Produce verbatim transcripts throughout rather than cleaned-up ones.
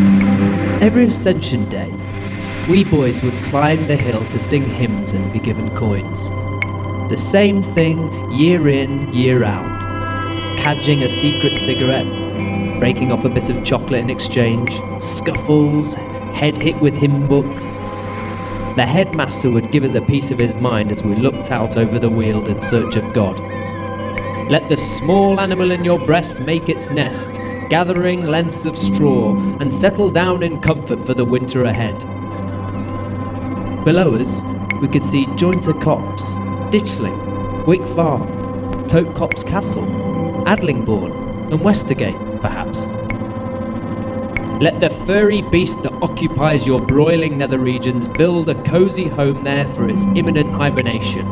Every Ascension Day, we boys would climb the hill to sing hymns and be given coins. The same thing year in, year out. Cadging a secret cigarette, breaking off a bit of chocolate in exchange, scuffles, head hit with hymn books. The headmaster would give us a piece of his mind as we looked out over the weald in search of God. Let the small animal in your breast make its nest, gathering lengths of straw, and settle down in comfort for the winter ahead. Below us, we could see Jointer Copse, Ditchling, Wick Farm, Tote Copse Castle, Adlingbourne, and Westergate, perhaps. Let the furry beast that occupies your broiling nether regions build a cosy home there for its imminent hibernation.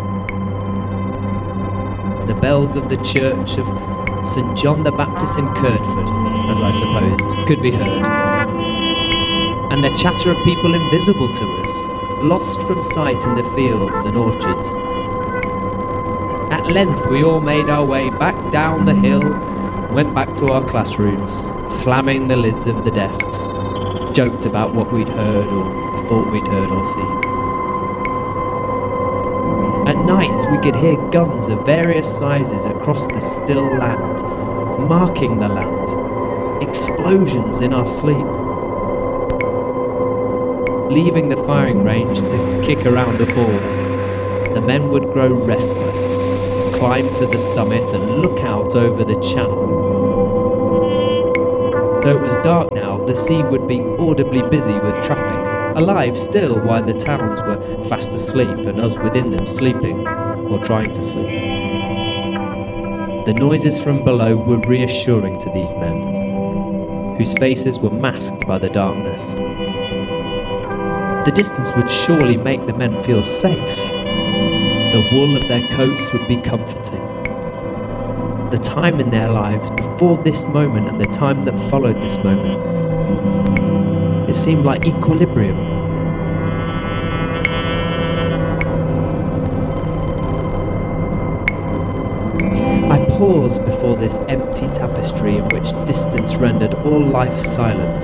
The bells of the church of Saint John the Baptist in Curdford, as I supposed, could be heard. And the chatter of people invisible to us, lost from sight in the fields and orchards. At length we all made our way back down the hill, went back to our classrooms, slamming the lids of the desks, joked about what we'd heard or thought we'd heard or seen. At nights we could hear guns of various sizes across the still land, marking the land, explosions in our sleep. Leaving the firing range to kick around a ball, the men would grow restless, climb to the summit and look out over the channel. Though it was dark now, the sea would be audibly busy with traffic, alive still while the towns were fast asleep and us within them sleeping, or trying to sleep. The noises from below were reassuring to these men, whose faces were masked by the darkness. The distance would surely make the men feel safe. The wool of their coats would be comforting. The time in their lives before this moment and the time that followed this moment, it seemed like equilibrium. I paused before this empty tapestry in which distance rendered all life silent.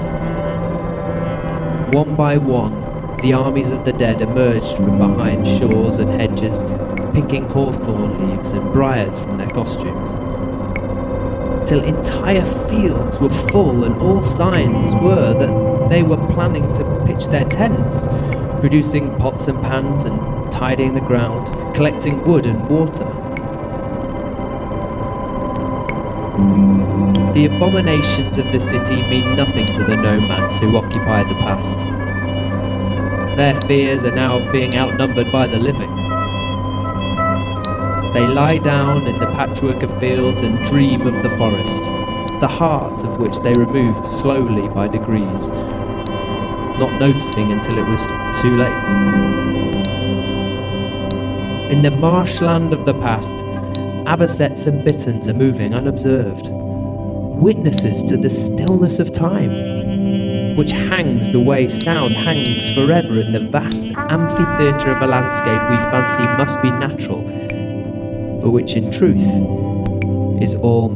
One by one, the armies of the dead emerged from behind shores and hedges, picking hawthorn leaves and briars from their costumes, till entire fields were full and all signs were that they were planning to pitch their tents, producing pots and pans and tidying the ground, collecting wood and water. The abominations of the city mean nothing to the nomads who occupy the past. Their fears are now being outnumbered by the living. They lie down in the patchwork of fields and dream of the forest, the heart of which they removed slowly by degrees, not noticing until it was too late. In the marshland of the past, avocets and bitterns are moving unobserved, witnesses to the stillness of time, which hangs the way sound hangs forever in the vast amphitheatre of a landscape we fancy must be natural, but which in truth is all